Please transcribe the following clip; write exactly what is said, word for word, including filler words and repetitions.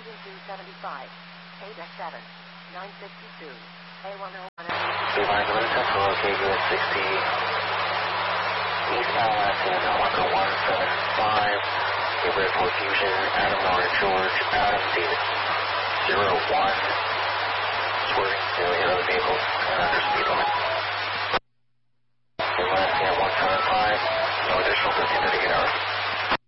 Engine two seventy-five. eight X seven. nine sixty-two. A one oh one. Beeline to Central, okay, U S sixty. Eastbound left in one oh one seven five. Airport for Fusion, Adam Nora George, Adam David. zero one. Swerving to the other vehicles and under speed limit.